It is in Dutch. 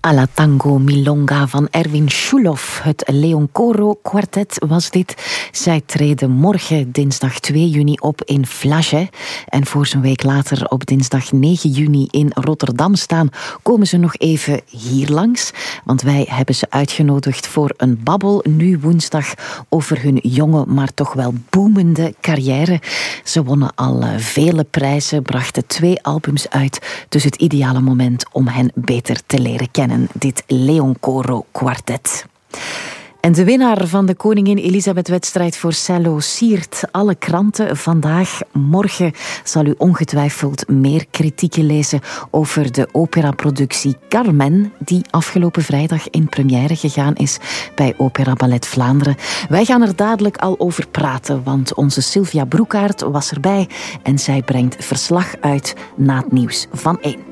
A la tango milonga van Erwin Schulhoff. Het Leon Coro kwartet was dit. Zij treden morgen dinsdag 2 juni op in Flagey. En voor ze een week later op dinsdag 9 juni in Rotterdam staan, komen ze nog even hier langs. Want wij hebben ze uitgenodigd voor een babbel nu woensdag over hun jonge, maar toch wel boemende carrière. Ze wonnen al vele prijzen, brachten 2 albums uit. Dus het ideale moment om hen beter te leren kennen. Dit Leon Coro kwartet. En de winnaar van de Koningin Elisabeth-wedstrijd voor cello siert alle kranten vandaag. Morgen zal u ongetwijfeld meer kritieken lezen over de operaproductie Carmen, die afgelopen vrijdag in première gegaan is bij Opera Ballet Vlaanderen. Wij gaan er dadelijk al over praten, want onze Sylvia Broekaert was erbij en zij brengt verslag uit na het nieuws van 1.